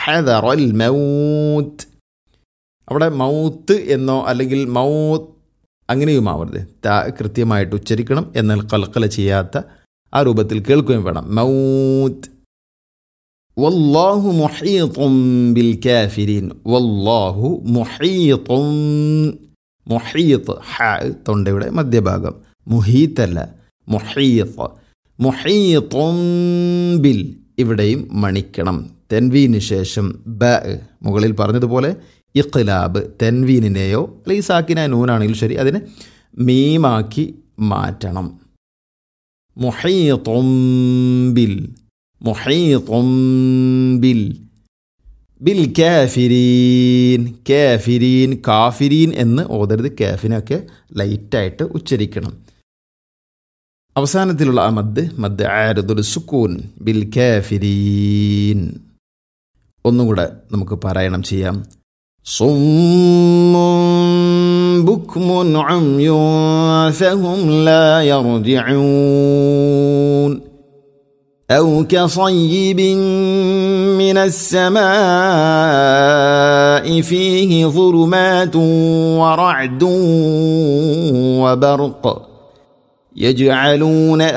ഹദറൽ mouth. അവിടെ mouth എന്നോ അല്ലെങ്കിൽ മൗത്ത് അങ്ങനെയുമാവരുത്. താ കൃത്യമായിട്ട് ഉച്ചരിക്കണം, എന്നാൽ ഖൽഖല ചെയ്യാത്ത ആ രൂപത്തിൽ കേൾക്കുകയും വേണം. മൗത്ത്. വല്ലാഹു മുഹീത്തും ബിൽ കാഫിരീൻ. വല്ലാഹു മുഹീത്തും. മുഹീത്ത് ഹ തൊണ്ടയുടെ മധ്യഭാഗം, മുഹീത്തല്ല, മുഹീത്ത്. മുഹീത്തും ബിൽ ഇവിടെയും മണിക്കണം. തെൻവീന് ശേഷം ബ, മുകളിൽ പറഞ്ഞതുപോലെ ഇഖ്ലാബ് തെൻവീനിനെയോ അല്ലെങ്കിൽ സാക്കിന നൂനാണെങ്കിൽ ശരി, അതിനെ മീമാക്കി മാറ്റണം. മുഹീത്തും ബിൽ, മുഹീത്തും ബിൽ. ബിൽ കാഫിരീൻ. കാഫിരീൻ, കാഫിരീൻ എന്ന് ഓതരുത്, കാഫിനൊക്കെ ലൈറ്റായിട്ട് ഉച്ചരിക്കണം. അവസാനത്തിലുള്ള ആ മദ് ആരിദുൽ സുക്കൂൻ. ബിൽ കാഫിരീൻ. ഒന്നുകൂടെ നമുക്ക് പാരായണം ചെയ്യാം. സുമ്മുൻ ബുക്മുൻ ഉംയുൻ ഫഹും ലാ യർജിഊൻ. أو كصيب من السماء فيه ظلمات ورعد وبرق يجعلون